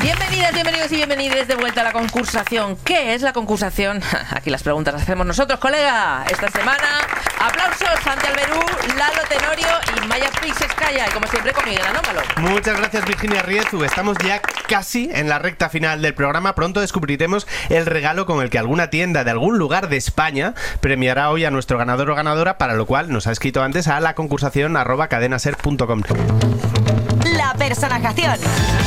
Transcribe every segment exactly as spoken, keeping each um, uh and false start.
Bienvenidas, bienvenidos y bienvenidas de vuelta a la concursación. ¿Qué es la concursación? Aquí las preguntas las hacemos nosotros, colega. Esta semana, aplausos, Santi Alberú, Lalo Tenorio y Maya Pixescaya. Y como siempre, con Miguel Anómalo. Muchas gracias, Virginia Riezu. Estamos ya casi en la recta final del programa. Pronto descubriremos el regalo con el que alguna tienda de algún lugar de España premiará hoy a nuestro ganador o ganadora, para lo cual nos ha escrito antes a la concursación arroba cadenaser punto com. La personajación.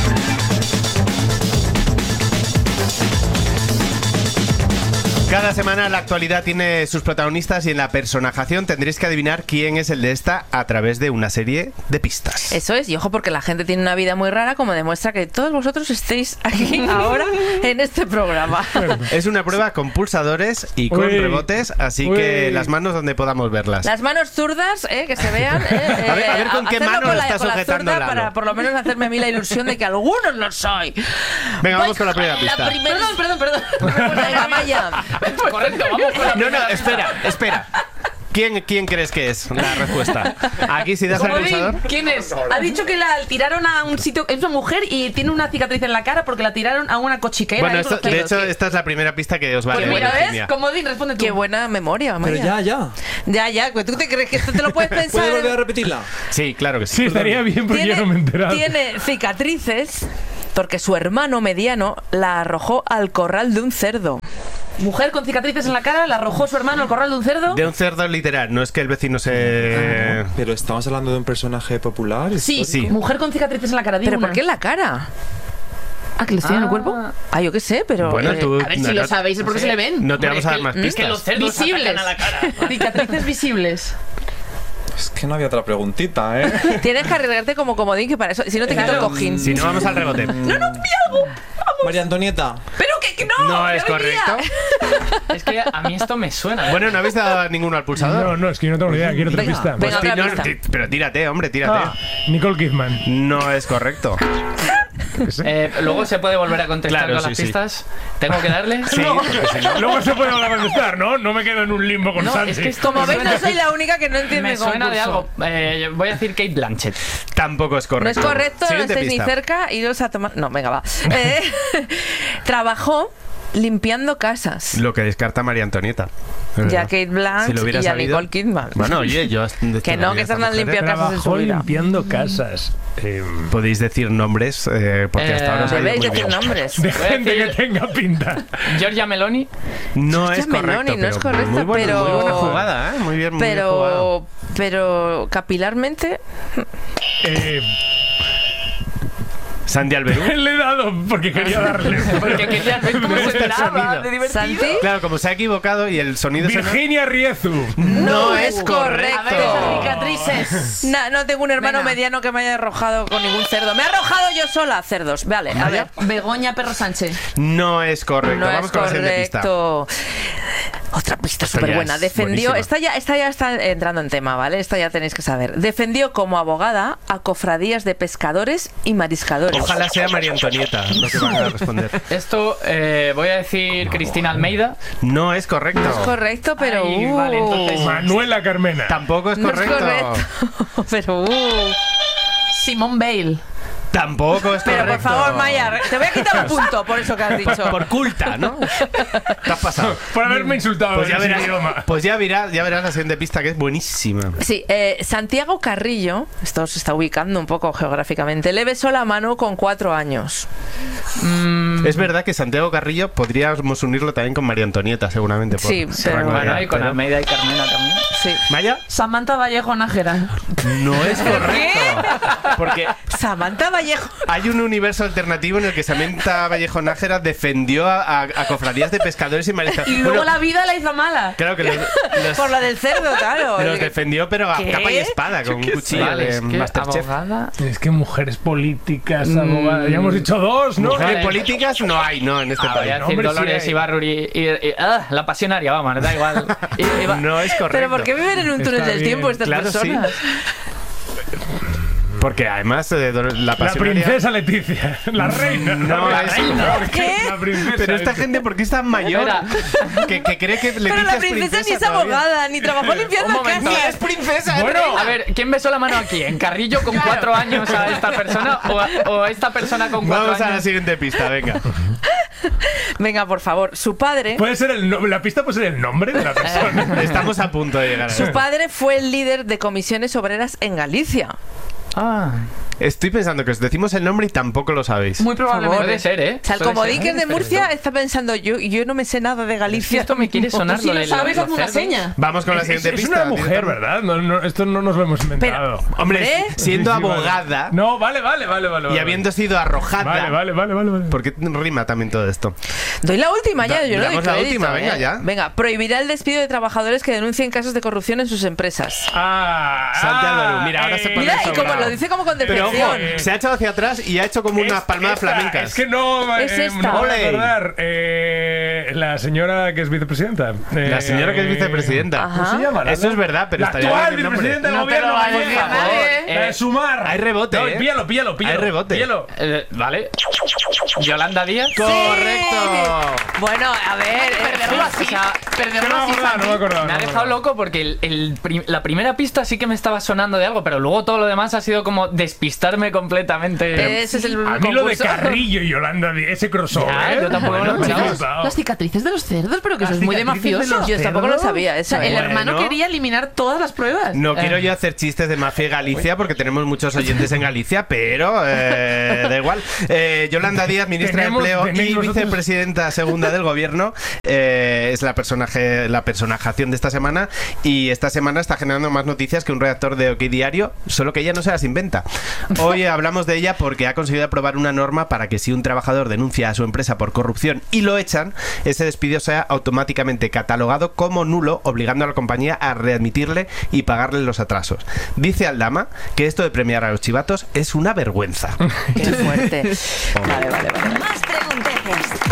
Cada semana la actualidad tiene sus protagonistas y en la personajación tendréis que adivinar quién es el de esta a través de una serie de pistas. Eso es, y ojo porque la gente tiene una vida muy rara, como demuestra que todos vosotros estéis aquí ahora en este programa. Es una prueba con pulsadores y con uy, rebotes, así uy. que las manos donde podamos verlas. Las manos zurdas, eh, que se vean. Eh, a, ver, a ver con qué mano lo está sujetando Lalo. Para por lo menos hacerme a mí la ilusión de que algunos lo soy. Venga, vamos con la primera pista. La primer... Perdón, perdón, perdón. Venga, Maya. Correcto, vamos con la No, no, espera, espera. ¿Quién, ¿Quién crees que es la respuesta? Aquí si das al pulsador. ¿Quién es? Ha dicho que la tiraron a un sitio. Es una mujer y tiene una cicatriz en la cara porque la tiraron a una cochiquera. Bueno, esto, de hecho, esta es la primera pista que os vale. Pues mira, ¿ves? Comodín, responde tú. Qué buena memoria, Maya. Pero ya, ya. Ya, ya. ¿Tú te crees que esto te lo puedes pensar? ¿Puedes volver a repetirla? Sí, claro que sí. Sí, estaría bien porque yo no me he enterado. Tiene cicatrices porque su hermano mediano la arrojó al corral de un cerdo. Mujer con cicatrices en la cara la arrojó su hermano al corral de un cerdo. De un cerdo literal, no es que el vecino se... Pero estamos hablando de un personaje popular. Sí, sí. Mujer con cicatrices en la cara. ¿Pero una. por qué en la cara? Ah, que le estoy en ah. el cuerpo. Ah, yo qué sé, pero... Bueno, tú, a ver, no, si no, lo sabéis, ¿por qué no se le ven? No te Hombre, vamos a dar más que, pistas. Que los cerdos visibles. A la cara. Cicatrices visibles. Es que no había otra preguntita, ¿eh? Tienes que arriesgarte como comodín, que para eso... Si no te quito el cojín. Si no, vamos al rebote. No, no, vi algo. Vamos. María Antonieta. Pero que, que no. No es correcto. Es que a mí esto me suena. Bueno, ¿no habéis dado ninguno al pulsador? No, no, es que yo no tengo ni idea. Quiero otra Venga, pista. venga, Pues otra no, pista. Pero tírate, hombre, tírate. Ah, Nicole Kidman. No es correcto. Eh, Luego se puede volver a contestar Claro, con sí, las sí. pistas. ¿Tengo que darle? Sí, No. porque si no... Luego se puede volver a contestar, ¿no? No me quedo en un limbo con No, Santi. es que esto Como me ves, suena- no soy la única que no entiende Me el suena de concurso. algo. Eh, voy a decir Kate Blanchett. Tampoco es No es correcto. correcto, no Siguiente estáis ni pista. cerca, iros a tomar... No, venga, va. Eh, trabajó limpiando casas. Lo que descarta María Antonieta. Ya Kate Blanchett Si lo hubiera y a sabido- Nicole Kidman. Bueno, oye, yo... Que no, que están limpiando casas en su Trabajó vida. limpiando casas. Eh, Podéis decir nombres, eh, porque hasta Eh, ahora os ha ido Debéis muy decir bien. nombres. de Voy a gente decir- que tenga pinta. Georgia Meloni. No Georgia es correcto, Meloni, no es pero correcto, muy, bueno, pero- muy buena jugada, ¿eh? Muy bien, muy bien jugada. Pero... Pero... Capilarmente... Eh, Santi Alberú. le he dado porque quería darle. Porque quería ver cómo Me gusta se el graba sonido. de divertido. ¿Santi? Claro, como se ha equivocado y el sonido suena- Virginia Riezu. No es es correcto. correcto. A ver, esas cicatrices. No, no tengo un hermano Venga. mediano que me haya arrojado con ningún cerdo. Me he arrojado yo sola cerdos. Vale, a ver. Begoña Perro Sánchez. No es correcto. No Vamos es con la siguiente pista. correcto. Otra pista Esta súper ya buena. es Defendió, buenísima. esta ya, esta ya está entrando en tema, ¿vale? Esta ya tenéis que saber. Defendió como abogada a cofradías de pescadores y mariscadores. Ojalá sea María Antonieta lo que van a responder. Esto eh, voy a decir Cristina Almeida. No es correcto. Es correcto, pero... Ay, uh, vale, entonces- Manuela Carmena. Tampoco es no correcto. es correcto. Pero... uh. Simone Bale. Tampoco es Pero correcto. por favor, Maya, te voy a quitar un punto por eso que has dicho. Por, por culta, ¿no? Te has pasado. Por haberme insultado Pues ya en ese verás, idioma. pues ya verás, ya verás la siguiente pista, que es buenísima. Sí, eh, Santiago Carrillo, esto se está ubicando un poco geográficamente, le besó la mano con cuatro años. Mm, Es verdad que Santiago Carrillo podríamos unirlo también con María Antonieta, seguramente. Por Sí, ese pero- rango de bueno, edad, y con pero- Almeida y Carmena también. Sí. ¿Maya? Samantha Vallejo Nájera. No es correcto. Porque Samantha Vallejo. hay un universo alternativo en el que Samantha Vallejo Nájera defendió a, a- a cofradías de pescadores y mariscadores. Y luego Bueno, la vida la hizo mala. claro que los, los- Por lo del cerdo, claro. los defendió, pero a ¿Qué? capa y espada, con un cuchillo Vale, de es que Masterchef. abogada. Es que mujeres políticas, abogadas. Ya hemos dicho dos, ¿no? Mujeres Vale. políticas no hay, no, en este Ah, voy país. a decir Hombre, sí Dolores hay. Ibarruri y, y- ah, la pasionaria, vamos, da igual. Y- y va- No es correcto. Pero ¿por qué viven en un túnel Está del bien. tiempo estas Claro, sí. personas? Porque además eh, la La pasionaria... princesa Leticia. La reina. No, la es- reina. ¿Qué? La princesa. Pero esta gente, ¿por qué es tan mayor? Que, que cree que Leticia Pero la es princesa ni es todavía. abogada, ni trabajó limpiando Un momento. casas. ¡Es princesa! es Bueno, reina! A ver, ¿quién besó la mano aquí? ¿En Carrillo con cuatro años a esta persona o, a- o a esta persona con cuatro Vamos a la años? siguiente pista, venga. Venga, por favor. Su padre... puede ser el no- la pista puede ser el nombre de la persona. Estamos a punto de llegar a Su eso. padre fue el líder de comisiones obreras en Galicia. Ah, Estoy pensando que os decimos el nombre y tampoco lo sabéis. Muy probablemente. puede ser, ¿eh? O sea, el Puede comodín ser. que es de Murcia está pensando, yo, yo no me sé nada de Si Galicia. esto me quiere sonar Si lo lo de sabes, lo- hazme los una cerdos. seña. Vamos con la Es, siguiente es pista. una mujer, ¿verdad? No, no, esto no nos lo hemos inventado. Hombre, Hombre. siendo Sí, sí, vale. abogada No, vale, vale, vale, vale. y vale. habiendo sido arrojada... Vale, vale, vale, vale. vale. ¿Por qué rima también todo esto? Doy la última ya, Da- yo no doy damos la crédito, última, venga, ¿eh? ya. Venga, prohibirá el despido de trabajadores que denuncien casos de corrupción en sus empresas. Ah, Salte ah, Álvaro, mira, ahora se pone Mira, y como sobrado. lo dice como con Pero ojo, decepción. se ha echado hacia atrás y ha hecho como unas Es- palmadas esta, flamencas. Es que no, Es eh, esta. no voy a Ole. acordar. Eh, la señora que es vicepresidenta. La Eh, señora que es vicepresidenta. Ajá. ¿Cómo se llama? La- Eso es verdad, pero la estaría actual bien el nombre. vicepresidenta del No te gobierno. lo va a María. decir, por favor. La de Eh, Sumar. hay rebote, No, ¿eh? píllalo, píllalo, píllalo. Hay rebote. Píllalo. Eh, vale. Yolanda Díaz. ¡Correcto! Bueno, a ver, Perderlo eh, así. O sea, Es que Perderlo no me así, acordaba, no me Santi. acordaba. Me ha no me dejado acordaba. loco porque el, el prim- la primera pista sí que me estaba sonando de algo, pero luego todo lo demás ha sido como despistarme completamente. ese es el A mí lo de concurso. Carrillo y Yolanda, Díaz, ese crossover. Ya, yo tampoco lo Bueno, esperaba. flipado. Las cicatrices de los cerdos, pero que Las eso es muy de cicatrices de mafioso. los Yo tampoco lo cerdos. sabía. Eso, O sea, el el- hermano Bueno. quería eliminar todas las pruebas. No quiero yo hacer chistes de mafia y Galicia porque tenemos muchos oyentes en Galicia, pero eh, da igual. Eh, Yolanda Díaz, ministra Tenemos- de Empleo tenéis y vosotros- vicepresidenta segunda del gobierno, eh, es la personaje, la personajación de esta semana y esta semana está generando más noticias que un redactor de OK Diario, solo que ella no se las inventa. Hoy hablamos de ella porque ha conseguido aprobar una norma para que si un trabajador denuncia a su empresa por corrupción y lo echan, ese despido sea automáticamente catalogado como nulo, obligando a la compañía a readmitirle y pagarle los atrasos. Dice Aldama que esto de premiar a los chivatos es una vergüenza. Qué fuerte. Vale, vale, vale. Más pregunteces.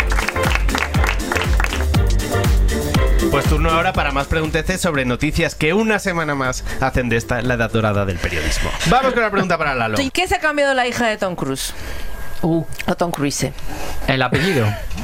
Pues turno ahora para más pregunteces sobre noticias que una semana más hacen de esta la edad dorada del periodismo. Vamos con la pregunta para Lalo. ¿Y qué se ha cambiado la hija de Tom Cruise? Uh, O Tom Cruise. El apellido.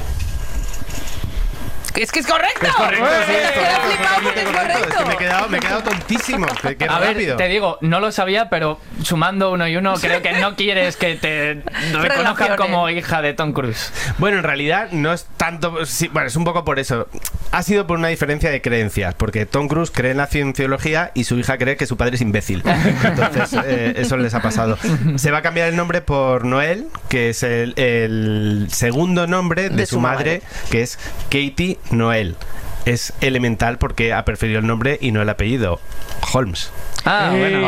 Es que es correcto. Es correcto, sí, es Que la he correcto, flipado porque es totalmente correcto. Es que me he correcto. quedado, me he quedado tontísimo. Qué, qué A ver, rápido. te digo, no lo sabía, pero sumando uno y uno, creo que no quieres que te reconozcan Relaciones. como hija de Tom Cruise. Bueno, en realidad no es tanto. Sí, bueno, es un poco por eso. Ha sido por una diferencia de creencias, porque Tom Cruise cree en la cienciología y su hija cree que su padre es imbécil. Entonces, eh, eso les ha pasado. Se va a cambiar el nombre por Noel, que es el, el segundo nombre de, De su su madre, que es Katie Noel. Es elemental porque ha preferido el nombre y no el apellido. Holmes. Ah, bueno.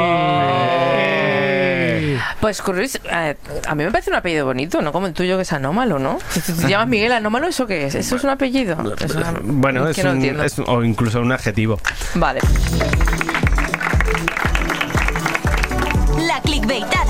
Eh. Pues Cruise, eh, a mí me parece un apellido bonito, no como el tuyo que es Anómalo, ¿no? Si te te llamas Miguel Anómalo, ¿eso qué es? ¿Eso es un apellido? Es una- Bueno, es es, que no un- entiendo. es- o incluso un adjetivo. Vale. La clickbaitada.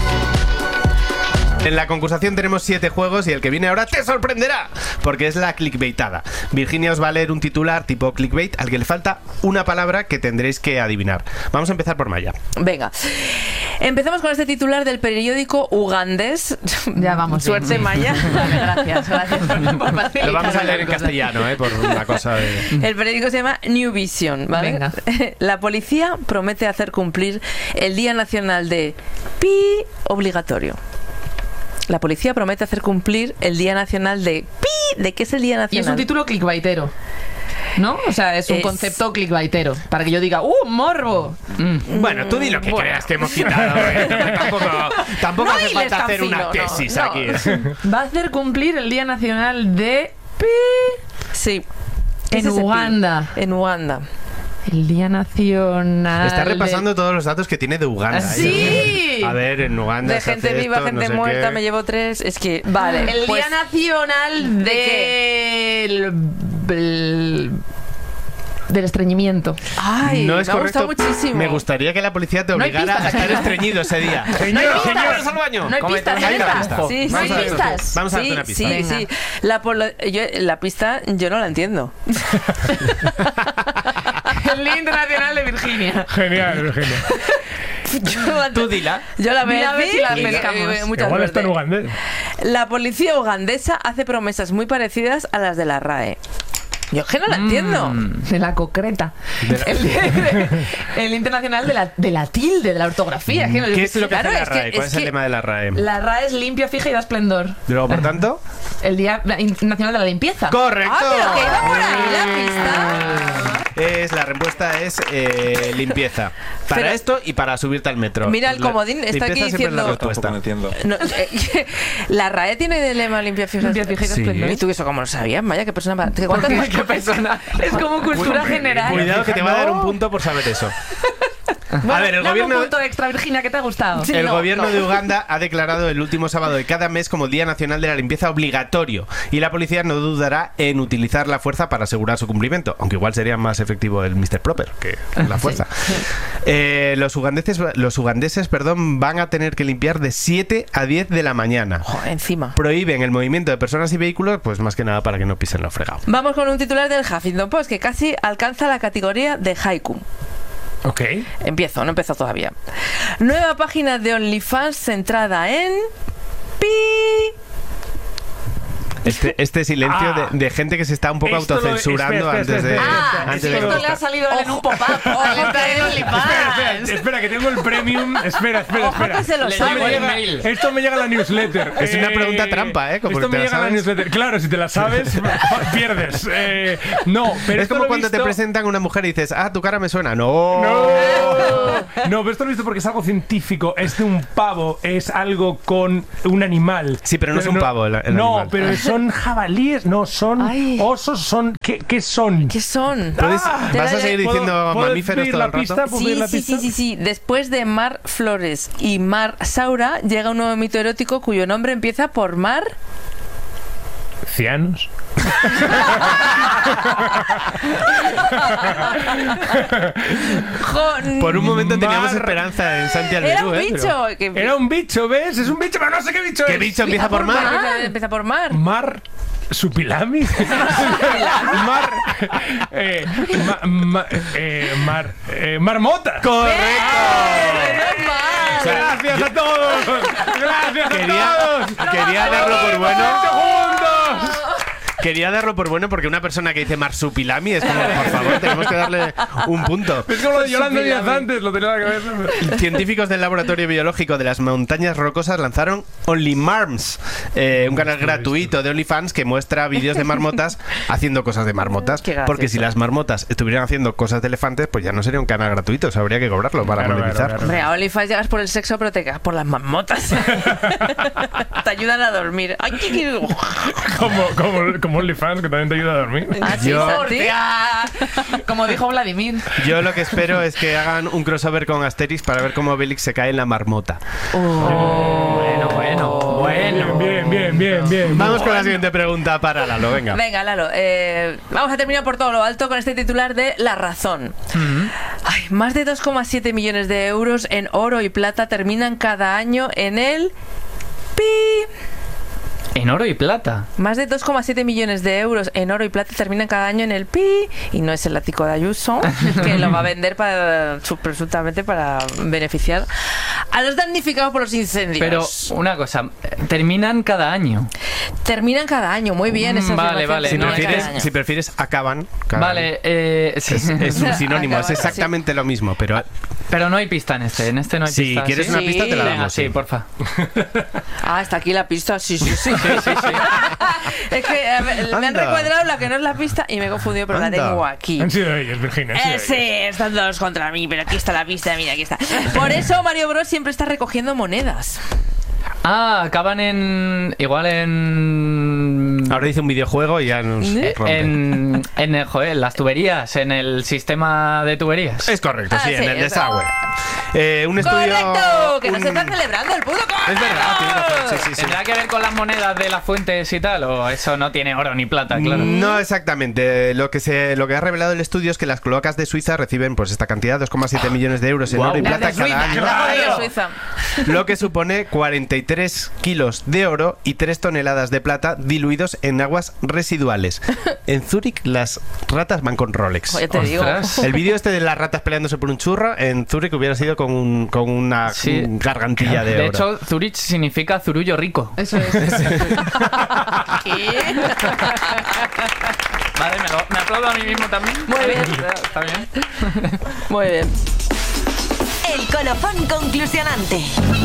En la concursación tenemos siete juegos y el que viene ahora te sorprenderá, porque es la clickbaitada. Virginia os va a leer un titular tipo clickbait al que le falta una palabra que tendréis que adivinar. Vamos a empezar por Maya. Venga. Empezamos con este titular del periódico ugandés. Ya vamos bien. Suerte, Maya. Vale, gracias, gracias por, por facilitarme Lo vamos a leer la en cosa. castellano, ¿eh? Por una cosa de... El periódico se llama New Vision, ¿vale? Venga. La policía promete hacer cumplir el Día Nacional de Pi obligatorio. La policía promete hacer cumplir el Día Nacional de Pi. ¿De qué es el Día Y Nacional? es un título clickbaitero, ¿no? O sea, es un Es- concepto clickbaitero. Para que yo diga, ¡uh, morbo! Bueno, tú di lo que Bueno. creas que hemos quitado, ¿eh? Tampoco, tampoco No hace hiles falta tan hacer una fino, no, tesis no. aquí. Va a hacer cumplir el Día Nacional de Pi Sí. ¿Qué es en ese pi? Uganda. En Uganda. El Día Nacional. Está de- repasando todos los datos que tiene de Uganda. ¿Ah, ¿eh? sí? A ver, en Uganda De se gente hace viva, esto, gente no sé muerta, qué. me llevo tres. Es que, vale. El pues, Día Nacional ¿De del. del. del estreñimiento. Ay, No es me ha correcto. gustado muchísimo. Me gustaría que la policía te No hay obligara a pistas estar aquí. estreñido ese día. Señor, señor. ¡Vamos al baño! No hay Cómete pistas, una Hay una ¿verdad? pista. Sí, Vamos sí, a darte- pistas. Vamos a darte Sí, una pista. sí, Venga. sí. La, polo- yo- la pista yo no la entiendo. El Día Internacional de Virginia. Genial, Virginia. Yo la- Tú dila. Yo la voy Dila a a ver decir si la y- pescamos. y- y- mucha Igual está suerte. en ugandés. La policía ugandesa hace promesas muy parecidas a las de la R A E. Yo es que no la entiendo. De la concreta. El, el internacional de la, de la tilde, de la ortografía. Es que no- ¿Qué es lo que Claro, hace la es que- R A E? ¿Cuál es es el que- lema de la R A E? La R A E es limpia, fija y da esplendor. Y luego, por tanto... El Día Internacional de la Limpieza. ¡Correcto! Ah, pero que iba por ahí la pista. Es, la respuesta es eh, limpieza. Para Pero- esto y para subirte al metro. Mira, el La- comodín está limpieza aquí siempre es la diciendo- respuesta. Tampoco entiendo. No, eh, la R A E tiene de lema limpia, fija, Limpia, fija y da Sí. esplendor. ¿Y tú eso cómo lo sabías? Vaya, qué persona... más- ¿Cuántas más ¿Qué persona? Es como cultura general. Cuidado que te va a dar un No. punto por saber eso. Bueno, a ver, el dame gobierno... un punto extra, Virginia, ¿qué te ha gustado? Sí. El no, gobierno no. de Uganda ha declarado el último sábado de cada mes como el Día Nacional de la Limpieza obligatorio y la policía no dudará en utilizar la fuerza para asegurar su cumplimiento, aunque igual sería más efectivo el mister Proper que la fuerza. Eh, los ugandeses, los ugandeses perdón, van a tener que limpiar de siete a diez de la mañana. Joder, encima. Prohíben el movimiento de personas y vehículos, pues más que nada para que no pisen lo fregado. Vamos con un titular del Huffington Post que casi alcanza la categoría de haiku. Ok. Empiezo, no empezó todavía. Nueva página de OnlyFans centrada en... pi. Este, este silencio Ah. de, de gente que se está un poco Esto lo- autocensurando espera, espera, antes de... espera, espera. Ah, antes es de que esto le ha contestar. salido a él en un pop-up. Ojo que hay OnlyFans. Espera, espera, espera, que tengo el premium. Espera, espera, Ojo espera. que se lo Le sabe. llegó el Llega- mail. Esto me llega a la newsletter. Es una pregunta trampa, ¿eh? Como Esto que me te la llega a la sabes. newsletter. Claro, si te la sabes, pierdes. Eh, no, pero Es esto como lo he cuando te visto- presentan a una mujer y dices, ah, tu cara me suena. No. No, no, pero esto lo he visto porque es algo científico. Es de un pavo, es algo con un animal. Sí, pero no es un pavo el- el No, animal. pero son jabalíes, no, son Ay. osos, son. ¿Qué, qué son? ¿Qué son? ¿Puedes- Ah, ¿Vas a seguir ¿puedo- diciendo puedo mamíferos pedir todo la el rato? pista? ¿Puedo pedir Sí, la sí, pista? sí, sí, sí. Después de Mar Flores y Mar Saura, llega un nuevo mito erótico cuyo nombre empieza por Mar... Cianos. Jo- Por un momento teníamos Mar- esperanza en Santi Era Alberú, un ¿eh? bicho. Pero- que- Era un bicho, ¿ves? Es un bicho, pero no sé qué bicho ¿Qué es. bicho empieza por mar? Empieza, empieza por Mar. Mar Supilami. Mar. Eh, ma- ma- eh, mar. Eh, marmota. ¡Correcto! Menos mal. Gracias a todos. Gracias Quería, a todos. quería darlo por bueno. Segundos. Quería darlo por bueno porque una persona que dice marsupilami es como, por favor, tenemos que darle un punto. Es como lo de Yolanda Díaz antes, lo tenía en la cabeza. Científicos del Laboratorio Biológico de las Montañas Rocosas lanzaron OnlyMarms, eh, un canal gratuito de OnlyFans que muestra vídeos de marmotas haciendo cosas de marmotas. Qué gracioso. Porque si las marmotas estuvieran haciendo cosas de elefantes, pues ya no sería un canal gratuito, o sea, habría que cobrarlo para Claro, monetizar. claro, Hombre, a OnlyFans llegas por el sexo, pero te quedas por las marmotas. Te ayudan a dormir. Ay, qué- qué- Como, como, como OnlyFans, que también te ayuda a dormir. Ah, sí, Yo- Santi. ¡Hostia! Como dijo Vladimir. Yo lo que espero es que hagan un crossover con Asterix para ver cómo Obelix se cae en la marmota. Bueno, bueno, bueno. Bien, bien, bien, bien. Vamos con la siguiente pregunta para Lalo, venga. Venga, Lalo, eh, vamos a terminar por todo lo alto con este titular de La Razón. Ay, más de dos coma siete millones de euros en oro y plata terminan cada año en el pi. En oro y plata. Más de dos coma siete millones de euros en oro y plata terminan cada año en el pi. Y no es el ático de Ayuso, que lo va a vender para, su- presuntamente para beneficiar a los damnificados por los incendios. Pero una cosa, terminan cada año. Terminan cada año, muy bien. Esa Mm, vale, afirmación, vale. Si terminan prefieres, cada año. si prefieres, acaban. cada Vale, año. eh, sí. Es, es un sinónimo, es Acaban, exactamente lo mismo, pero Pero no hay pista en este, en este no hay si pista. quieres ¿sí? una pista te la Sí. Venga, damos. sí, sí. porfa. Ah, está aquí la pista, sí, sí, sí. Sí, sí, sí. Es que a ver, me han Anda. recuadrado la que no es la pista y me he confundido, pero Anda. la tengo aquí. Han sido ellos, Virginia. han sido Eh, sí, ellos. están todos contra mí, pero aquí está la pista, mira, aquí está. Por eso Mario Bros siempre está recogiendo monedas. Ah, acaban en. Igual en. Ahora dice un videojuego y ya nos Eh, rompe. En, en el, joder, las tuberías, en el sistema de tuberías. Es correcto, Ah, sí, sí, en el eso. desagüe. Eh, un estudio... ¡Correcto! Que nos un- están celebrando el puto Es verdad, tienes razón. Sí, sí, sí. ¿Tendrá que ver con las monedas de las fuentes y tal? ¿O eso no tiene oro ni plata, claro? No exactamente. Lo que se, lo que ha revelado el estudio es que las cloacas de Suiza reciben pues esta cantidad, dos coma siete millones de euros en Guau. oro y Las plata de Suiza, cada año. las de Claro. Suiza. Lo que supone cuarenta y tres kilos de oro y tres toneladas de plata diluidos en aguas residuales. En Zúrich las ratas van con Rolex. Oye, te digo. Ostras. El vídeo este de las ratas peleándose por un churro en Zúrich hubiera sido con, un- con una Sí. gargantilla de oro. De hecho, Zurich significa zurullo rico. Eso es. ¿Qué? Vale, me, lo, me aplaudo a mí mismo también. Muy bien. Está bien. Muy bien. El colofón conclusionante.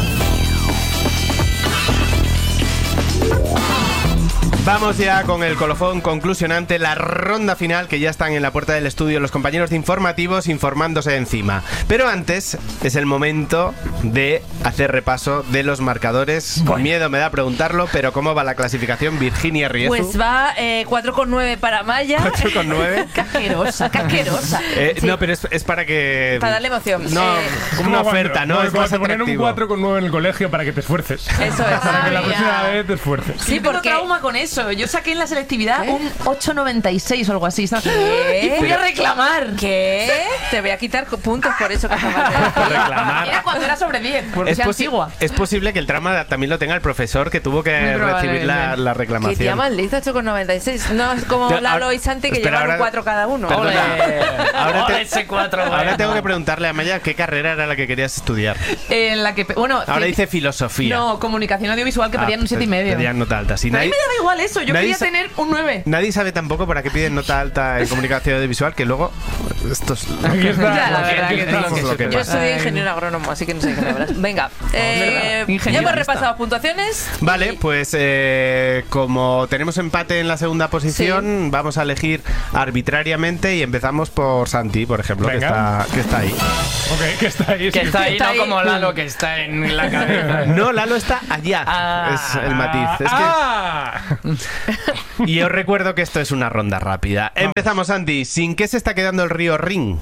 Vamos ya con el colofón conclusionante, la ronda final, que ya están en la puerta del estudio los compañeros de informativos informándose encima. Pero antes es el momento de hacer repaso de los marcadores. Miedo me da preguntarlo, pero ¿cómo va la clasificación, Virginia Riezu? Pues va eh, cuatro coma nueve para Maya. cuatro coma nueve. Casquerosa, casquerosa. Eh, Sí. No, pero es, es para que... Para darle emoción. No, Eh, como una oferta, ¿no? Como Es cuando más te ponen un atractivo. cuatro con nueve en el colegio para que te esfuerces. Eso es. Para que la Ah, próxima ya. vez te esfuerces. Sí, Sí, tengo porque... trauma con eso. Yo saqué en la selectividad ¿Qué? un ocho noventa y seis o algo así. ¿sabes? ¿Qué? Y fui a reclamar. ¿Qué? Te voy a quitar puntos por eso que acabas de decir. Reclamar. Era cuando era sobre diez, porque Es, sea posi- antigua. es posible que el trauma también lo tenga el profesor que tuvo que Muy recibir la, probablemente. la Que reclamación. te llaman listo ocho coma noventa y seis. No es como Te- Lalo ahora- y Santi que espera, llevan ahora- un cuatro cada uno. Perdona. Ole. Ahora te- Ole ese cuatro, Ahora bueno. tengo que preguntarle a Maya qué carrera era la que querías estudiar. En la que, bueno, Ahora sí, dice filosofía. no, comunicación audiovisual, que Ah, pedían un siete y medio. Pedían nota alta. Sí, Pero a mí nadie, me daba igual eso, yo nadie quería sa- tener un nueve. nadie sabe tampoco para qué piden nota alta en comunicación audiovisual, que luego esto es lo Aquí que- está. Ya, la aquí verdad que estamos. es lo que Yo pasa. soy ingeniero agrónomo, así que no sé qué me hablas. Venga, eh, ya Ingeniero hemos lista. repasado puntuaciones. Vale, Y- pues eh, como tenemos empate en la segunda posición, vamos a elegir arbitrariamente y empezamos por Santi, por ejemplo, que Venga. está, que está ahí. Ok, que está ahí. Que sí. está ahí, Está no ahí. como Lalo, que está en la cabeza. No, Lalo está allá. Ah. es el matiz. Es que- Ah, Y os recuerdo que esto es una ronda rápida. Empezamos, Santi. ¿Sin qué se está quedando el río Rin?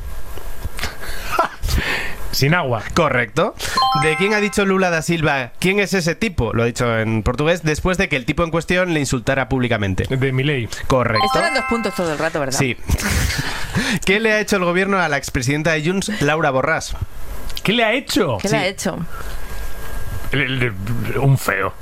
sin agua. Correcto. ¿De quién ha dicho Lula da Silva? ¿Quién es ese tipo? Lo ha dicho en portugués después de que el tipo en cuestión le insultara públicamente. De Milei. Correcto. Esto eran dos puntos todo el rato, ¿verdad? Sí. ¿Qué le ha hecho el gobierno a la expresidenta de Junts, Laura Borràs? ¿Qué le ha hecho? ¿Qué le ha hecho? El- el- un feo.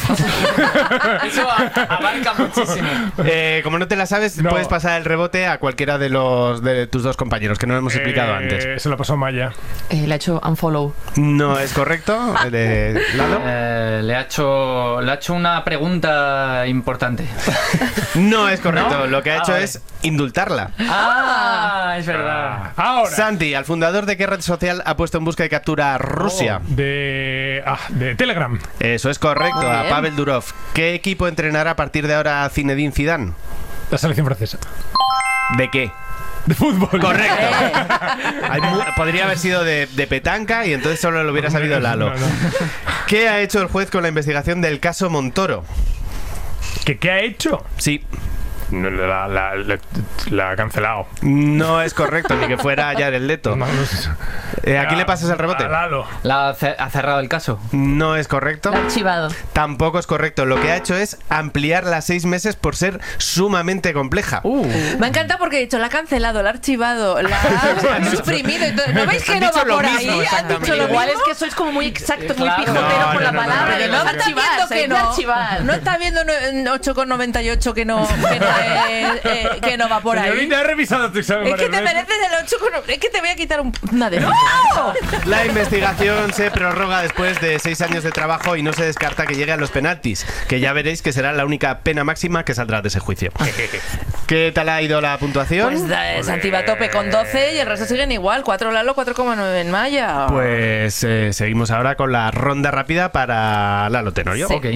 Eso a- abarca muchísimo. Eh, como no te la sabes, No. puedes pasar el rebote a cualquiera de los de tus dos compañeros, que no lo hemos explicado Eh, antes. Se lo pasó Maya. Eh, le ha hecho unfollow. No es correcto. El de Lalo. Eh, le, ha hecho, le ha hecho una pregunta importante. No es correcto. ¿No? Lo que ha Ah, hecho vale. es indultarla. Ah, es verdad. Ahora. Santi, al fundador de qué red social ha puesto en busca y captura a Rusia. De. Ah, de Telegram. Eso es correcto, Muy a bien. Pavel Durov. ¿Qué equipo entrenará a partir de ahora a Zinedine Zidane? La selección francesa. ¿De qué? De fútbol. Correcto. Eh, Hay mu- podría haber sido de, de petanca y entonces solo lo hubiera sabido Lalo. No, no. ¿Qué ha hecho el juez con la investigación del caso Montoro? ¿Qué, ¿Qué ha hecho? Sí, No, La, la, la- la ha cancelado. no es correcto, ni que fuera Jared Leto. No, no sé. Eh, ¿A quién le pasas el rebote? A Lalo. La ha ce- ha cerrado el caso. No es correcto. Lo ha archivado. Tampoco es correcto. Lo que ha hecho es ampliarla a seis meses por ser sumamente compleja. Me encanta porque he dicho, la ha cancelado, la ha archivado, la ha suprimido y todo. ¿No veis que Han no dicho va lo por mismo, ahí? Han exactamente. dicho lo Igual mismo. es que sois como muy exactos, muy Claro. pijoteros No, con no, la no, palabra. no, de no, no no, no. archivar, Está se viendo dice que no. archivar. No está viendo no- ocho coma noventa y ocho que no, que no, es, eh, que no va por ahí. Señorita, he revisado tu examen. Es que varias te veces. mereces el ocho coma noventa. Es que te voy a quitar un, una de ¡No! La investigación se prorroga después de seis años de trabajo y no se descarta que llegue a los penaltis, que ya veréis que será la única pena máxima que saldrá de ese juicio. ¿Qué tal ha ido la puntuación? Pues eh, Santi va a tope con doce y el resto siguen igual. cuatro Lalo, cuatro coma nueve en Maya. Pues eh, seguimos ahora con la ronda rápida para Lalo Tenorio. Sí. Ok.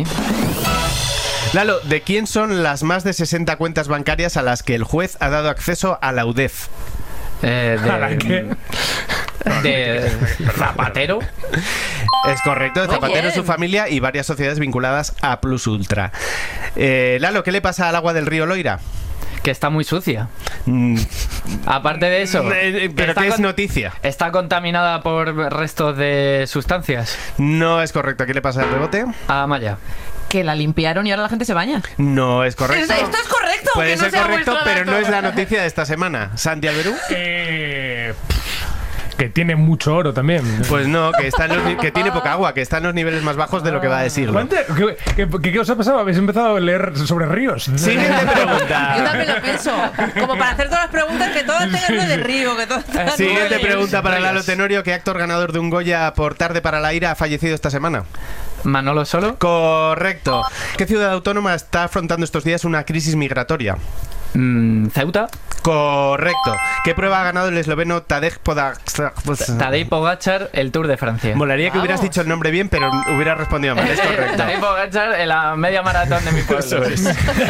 Lalo, ¿de quién son las más de sesenta cuentas bancarias a las que el juez ha dado acceso a la U D E F? Eh, ¿A la qué? de, de Zapatero. Es correcto, Muy Zapatero, bien. su familia y varias sociedades vinculadas a Plus Ultra. Eh, Lalo, ¿qué le pasa al agua del río Loira? Que está muy sucia. Mm, Aparte de eso, eh, eh, ¿Pero está qué es con- noticia? ¿Está contaminada por restos de sustancias? No es correcto. ¿Qué le pasa al rebote? A Maya. Que la limpiaron y ahora la gente se baña. No es correcto. Esto es correcto. Puede que no ser sea correcto, vuestro pero no dato. es la noticia de esta semana. ¿Santi Alberú? Eh, que tiene mucho oro también. Pues no, que, está en los ni- que tiene poca agua, que está en los niveles más bajos de lo que va a decirlo. ¿Cuánto- ¿Qué, qué, qué- qué os ha pasado? ¿Habéis empezado a leer sobre ríos? Siguiente Yo pregunta. también lo pienso. Como para hacer todas las preguntas, que todas tengan lo de río, que todas tengan Siguiente lo de- pregunta para Rayos. Lalo Tenorio. ¿Qué actor ganador de un Goya por Tarde para la Ira ha fallecido esta semana? Manolo Solo. Correcto. ¿Qué ciudad autónoma está afrontando estos días una crisis migratoria? Mm, Ceuta. Correcto. ¿Qué prueba ha ganado el esloveno Tadej Pogačar? Tadej Pogačar, el Tour de Francia. Molaría que hubieras dicho el nombre bien, pero hubieras respondido mal. Es correcto. Tadej Pogačar en la media maratón de mi pueblo. Eso es.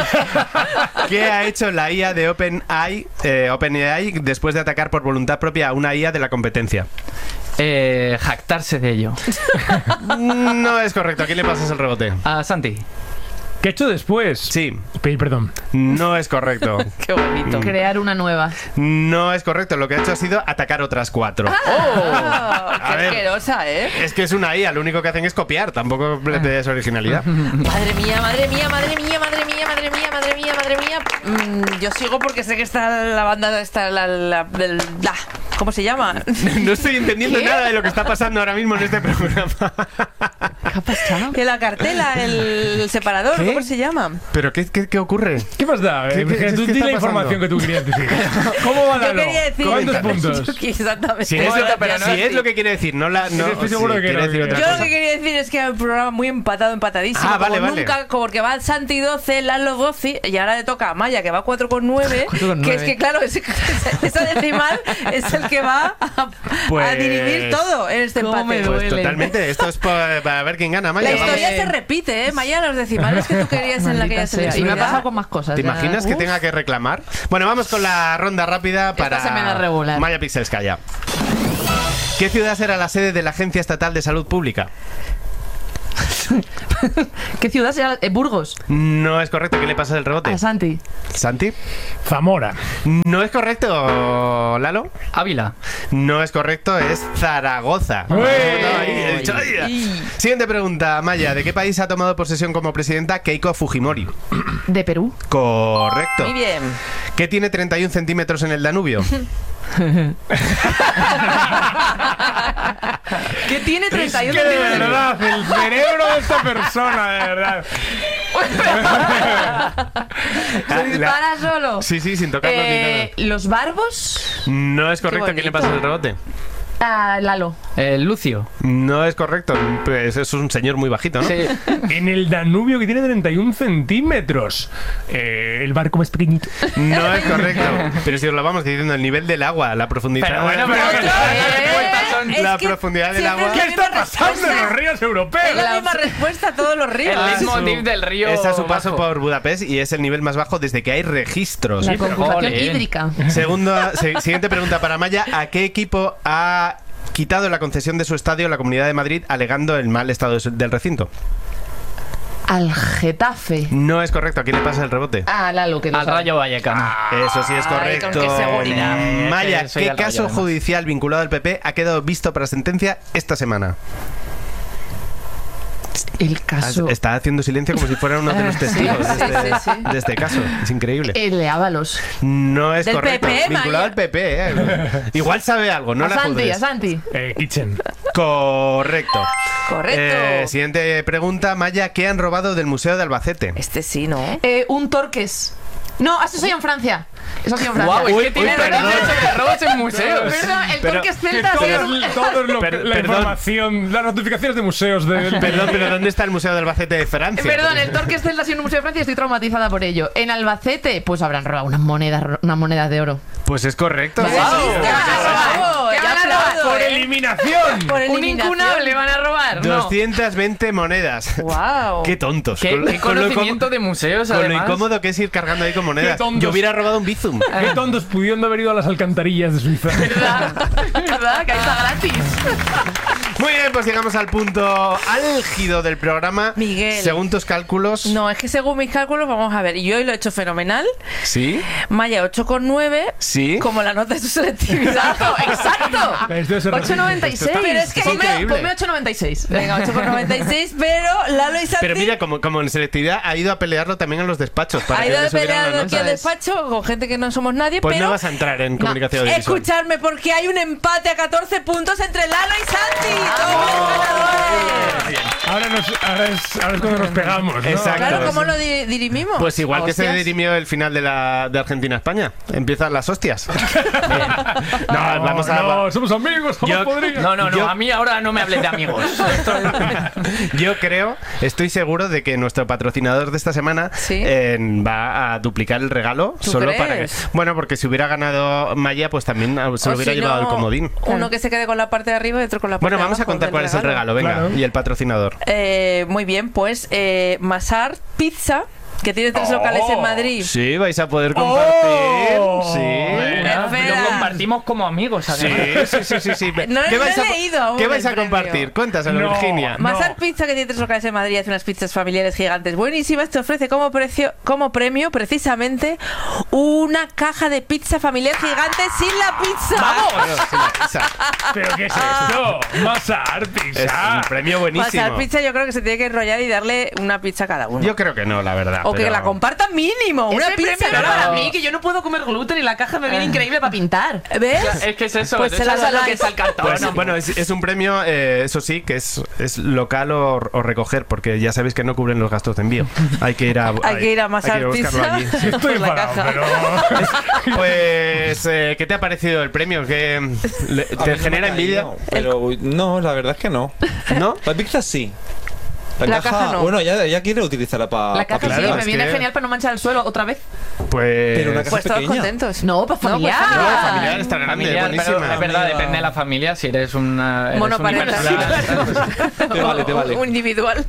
¿Qué ha hecho la I A de OpenAI, eh, OpenAI después de atacar por voluntad propia a una I A de la competencia? Eh, jactarse de ello. No es correcto. ¿A quién le pasas el rebote? A Santi. ¿Qué he hecho después? Sí, Pedir perdón. no es correcto. Qué bonito. Crear una nueva. No es correcto. Lo que ha hecho ha sido atacar otras cuatro. Ah, A qué ver. asquerosa, ¿eh? Es que es una I A, lo único que hacen es copiar. Tampoco le des originalidad. Madre mía, madre mía, madre mía, madre mía, madre mía, madre mía, madre mía. Mm, yo sigo porque sé que está la banda, está la, la, del- la- ¿cómo se llama? No estoy entendiendo ¿Qué? nada de lo que está pasando ahora mismo en este programa. ¿Qué ha pasado? Que la cartela, el separador, ¿Qué? ¿cómo se llama? ¿Pero qué, qué, qué ocurre? ¿Qué más da? ¿Qué- Eh, qué- que qué tú está di la pasando? información que tú querías decir. ¿Cómo va Yo Lalo? quería decir. ¿Cuántos puntos? Yo- Exactamente. Si, es, Bueno, lo, pero no si es es lo que quiere decir, no la. No, estoy seguro sí, de que quiere no, decir que- otra Yo lo cosa. que quería decir es que hay un programa muy empatado, empatadísimo. Ah, vale, como vale. nunca, como porque va Santi doce, Lalo doce, y ahora le toca a Maya, que va cuatro con nueve. Que es que, claro, ese- esa decimal es el que va a, Pues- a dirimir todo en este ¿Cómo empate. me Pues duele? totalmente, esto es pa- para ver quién gana, Maya. La vamos. historia se repite, ¿eh? Maya, los decimales que tú querías en la que Maldita ya sea. se Y me ha pasado con más cosas. ¿Te ya. imaginas que Uf. tenga que reclamar? Bueno, vamos con la ronda rápida para se me da regular. Maya Pixelskaya. ¿Qué ciudad será la sede de la Agencia Estatal de Salud Pública? ¿Qué ciudad será? Eh, Burgos. No es correcto. ¿Qué le pasa del rebote? A Santi. ¿Santi? Zamora. No es correcto, Lalo. Ávila. No es correcto, es Zaragoza. ¡Uy! No, ahí, he dicho, ay. Siguiente pregunta, Maya. ¿De qué país ha tomado posesión como presidenta Keiko Fujimori? De Perú. Correcto. Muy bien. ¿Qué tiene treinta y un centímetros en el Danubio? ¿Qué tiene treinta y uno Es que de centímetros? verdad, el cerebro de esta persona, de verdad. Ah, Se dispara solo. Sí, sí, sin tocarlo Eh, ni Los barbos. nada. No es correcto. Qué ¿Quién le bonito. pasa el rebote? A Lalo. Eh, Lucio. No es correcto. Pues es un señor muy bajito, ¿no? Sí. En el Danubio, que tiene treinta y un centímetros. Eh, el barco más pequeñito. No es correcto. Pero si os lo vamos diciendo, el nivel del agua, la profundidad. Pero bueno, pero Otro, que las ¿eh? respuestas son- Es La que profundidad del siempre agua. es la ¿Qué está misma pasando en respuesta. los ríos Es europeos? la misma respuesta a todos los ríos. El Ah, leitmotiv su- del río. Es a su paso bajo. por Budapest y es el nivel más bajo desde que hay registros. La pero conjugación jolín. hídrica. Segundo, se- siguiente pregunta para Maya. ¿A qué equipo ha quitado la concesión de su estadio la Comunidad de Madrid alegando el mal estado de su- del recinto? Al Getafe. No es correcto. ¿A quién le pasa el rebote? A Lalo, que no Al sabe. Rayo Vallecano. Eso sí es Ay, correcto. con qué seguridad. Maya, Es que soy ¿qué del Rayo, caso además. judicial vinculado al P P ha quedado visto para sentencia esta semana? El caso. Está haciendo silencio como si fuera uno de los testigos de, Sí, este, sí, sí. de este caso. Es increíble. El de Ábalos. No es Del correcto. P P, Vinculado Maya. al P P, ¿eh? Igual sabe algo, no a la Santi, juzgues. a Santi. Eh, Kitchen. Correcto. Correcto. Eh, siguiente pregunta, Maya. ¿Qué han robado del Museo de Albacete? Este sí, ¿no? Eh, un Torques. No, eso soy en Francia. Eso soy en Francia. Guau, es Uy, que tiene uy, perdón. noticias sobre robos en museos. Perdón, el Pero- Torques Que Celta todo, sí es es- un- todo es lo que- Per- la perdón. información, las notificaciones de museos de... Perdón, pero ¿dónde está el Museo de Albacete de Francia? Perdón, el Torques Celta ha sido un museo de Francia y estoy traumatizada por ello. En Albacete, pues habrán robado unas monedas, unas monedas de oro. Pues es correcto. Vale, Sí. sí, bravo, ¿Qué ya van a aplaudo, robar? ¡Por ¿eh? eliminación! Por Un eliminación. incunable van a robar. No. doscientas veinte monedas. Wow. Qué tontos. ¿Qué, Con- qué con lo conocimiento incómodo- de museos, Con lo además? incómodo que es ir cargando ahí con monedas. tontos. Yo hubiera robado un Bizum. Qué tontos pudiendo haber ido a las alcantarillas de Suiza. ¿Verdad? ¿Verdad? Que ahí está gratis. Muy bien, pues llegamos al punto álgido del programa. Miguel. Según tus cálculos. No, es que según mis cálculos, vamos a ver, yo hoy lo he hecho fenomenal. ¿Sí? Maya ocho coma nueve. Sí. Como la nota de su selectividad. ¡Exacto! Esto es ocho coma noventa y seis. Pero es que ponme, increíble. ponme ocho coma noventa y seis. Venga, ocho coma noventa y seis, pero Lalo y Santi Pero mira, como, como en selectividad ha ido a pelearlo también en los despachos. Para ha que ido le de subieran la peleado nota. aquí al despacho con gente que no somos nadie, Pues pero no vas a entrar en comunicación audiovisual. escuchadme porque hay un empate a catorce puntos entre Lalo y Santi. Ah. ¡Dobles ganadores! Ahora, nos, ahora, es, ahora es cuando nos pegamos, ¿no? Exacto. Claro, ¿cómo lo di- dirimimos? Pues igual que se Hostias. dirimió el final de, la, de Argentina-España. Empiezan las hostias. no, No, vamos a... no, somos amigos, somos Yo- podridos. No, no, no, Yo- a mí ahora no me hables de amigos. Yo creo, estoy seguro de que nuestro patrocinador de esta semana ¿Sí? eh, va a duplicar el regalo ¿Tú solo crees? para que... Bueno, porque si hubiera ganado Maya, pues también ah, se lo O hubiera si llevado no, el comodín. Uno que se quede con la parte de arriba y otro con la parte Bueno, de vamos a abajo contar del cuál es el regalo, venga, Claro. y el patrocinador. Eh, muy bien, pues eh, Masar Pizza, que tiene tres Oh. locales en Madrid. Sí, vais a poder compartir. Oh. Sí. Venga, Espera. lo compartimos como amigos, Sí, además. sí, sí, sí, sí. No- ¿Qué no vais he a, leído aún ¿qué vais el a premio. compartir? Cuéntaselo, No. Virginia. Masar No. Pizza, que tiene tres locales en Madrid, hace unas pizzas familiares gigantes buenísimas, te ofrece como, precio, como premio precisamente una caja de pizza familiar gigante sin la pizza. Claro, sí, la pizza. ¿Pero qué es esto? Masa Es Pizza. un premio buenísimo. Masar Pizza yo creo que se tiene que enrollar y darle una pizza a cada uno. Yo creo que no, la verdad. o que pero- la compartan mínimo, una Ese pizza. premio era cada para uno. mí, que yo no puedo comer gluten y la caja me viene increíble para pintar. ¿Ves? Es que es eso, Pues es se la eso es lo donáis. que es el cartón. Pues, ¿no? bueno, es, es un premio, eh, eso sí, que es, es local o, o recoger, porque ya sabéis que no cubren los gastos de envío. Hay que ir a, Hay que ir a Masar hay que buscarlo Pizza. allí. Estoy Pues la enfadado, caja. pero... Pues, eh, ¿qué te ha parecido el premio? ¿Qué, le- A mí ¿Te no genera me ha envidia? caído, Pero no, la verdad es que no. ¿No? La pizza sí. La, La caja no. Bueno, ya, ya quiere utilizarla para. La caja claro, sí, es me viene que- genial para no manchar el suelo otra vez. Pues... Pero una caja Pues todos pequeña. contentos. No, para familiar. pues No, familiar. familiar está grande, Familiar, pero buenísima. es verdad, Amiga. depende de la familia. Si eres una. eres Monoparental. universal. Te vale, te vale. O individual.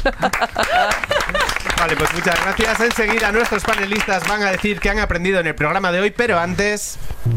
Vale, pues muchas gracias. Enseguida nuestros panelistas van a decir qué han aprendido en el programa de hoy, pero antes...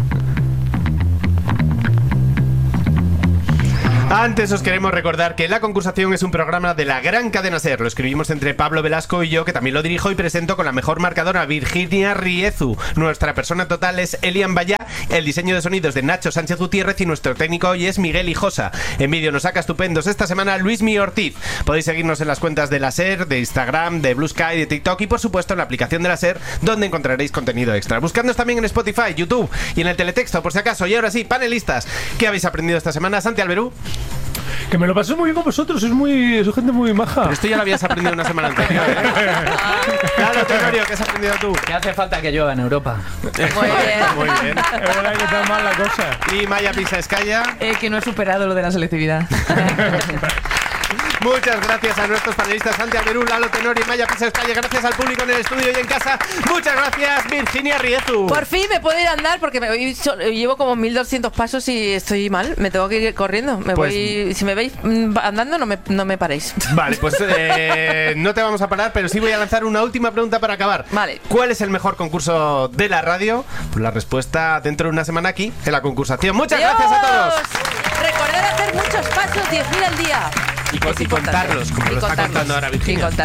Antes os queremos recordar que La Concursación es un programa de la gran cadena SER. Lo escribimos entre Pablo Velasco y yo, que también lo dirijo y presento con la mejor marcadora, Virginia Riezu. Nuestra persona total es Elian Bayá, el diseño de sonidos de Nacho Sánchez Gutiérrez y nuestro técnico hoy es Miguel Hijosa. En vídeo nos saca estupendos esta semana Luismi Ortiz. Podéis seguirnos en las cuentas de la SER, de Instagram, de Blue Sky, de TikTok y por supuesto en la aplicación de la SER, donde encontraréis contenido extra. Buscadnos también en Spotify, YouTube y en el teletexto por si acaso. Y ahora sí, panelistas, ¿qué habéis aprendido esta semana? Santi Alberú. Que me lo paso muy bien con vosotros, es muy, sois gente muy maja. Pero esto ya lo habías aprendido una semana anterior, ¿eh? Claro, Tenorio, ¿qué has aprendido tú? ¿Qué hace falta que llueva en Europa? Muy bien. Muy bien. Es verdad que está mal la cosa. Y Maya Pisascaya. Eh, que no he superado lo de la selectividad. Muchas gracias a nuestros panelistas Santi Alberú, Lalo Tenorio y Maya Pisascaya. Gracias al público en el estudio y en casa. Muchas gracias, Virginia Riezu. Por fin me puedo ir a andar porque me voy so- llevo como mil doscientos pasos y estoy mal. Me tengo que ir corriendo. Me Pues- voy, si me veis mm, andando, no me, no me paréis. Vale, pues eh, no te vamos a parar, pero sí voy a lanzar una última pregunta para acabar. Vale. ¿Cuál es el mejor concurso de la radio? Pues la respuesta dentro de una semana aquí, en la concursación. Muchas gracias a todos. Recordad hacer muchos pasos, diez mil al día. Y, con- Es y importante. contarlos, como Y lo está contarlos. contando ahora Y Virginia. contarlos.